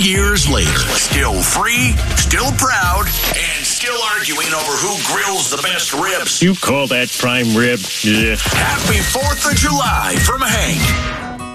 years later. Still free, still proud, and still arguing over who grills the best ribs. You call that prime rib? Yeah. Happy 4th of July from Hank.